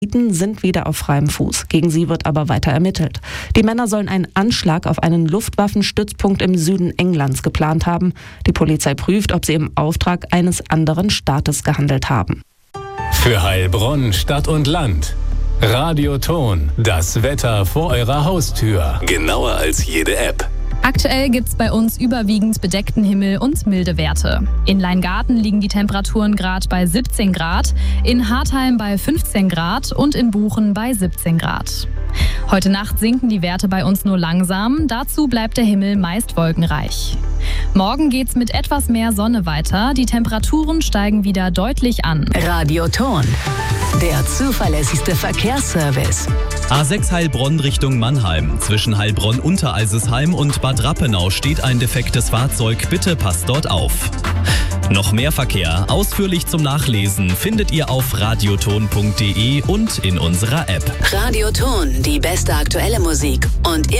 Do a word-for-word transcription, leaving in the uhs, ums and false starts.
sind wieder auf freiem Fuß. Gegen sie wird aber weiter ermittelt. Die Männer sollen einen Anschlag auf einen Luftwaffenstützpunkt im Süden Englands geplant haben. Die Polizei prüft, ob sie im Auftrag eines anderen Staates gehandelt haben. Für Heilbronn, Stadt und Land. Radioton, das Wetter vor eurer Haustür. Genauer als jede App. Aktuell gibt's bei uns überwiegend bedeckten Himmel und milde Werte. In Leingarten liegen die Temperaturen gerade bei siebzehn Grad, in Hartheim bei fünfzehn Grad und in Buchen bei siebzehn Grad. Heute Nacht sinken die Werte bei uns nur langsam, dazu bleibt der Himmel meist wolkenreich. Morgen geht's mit etwas mehr Sonne weiter, die Temperaturen steigen wieder deutlich an. Radioton, der zuverlässigste Verkehrsservice. A sechs Heilbronn Richtung Mannheim. Zwischen Heilbronn-Unteralsesheim und Bad Rappenau steht ein defektes Fahrzeug. Bitte passt dort auf. Noch mehr Verkehr, ausführlich zum Nachlesen, findet ihr auf radioton punkt de und in unserer App. Radioton, die beste aktuelle Musik und immer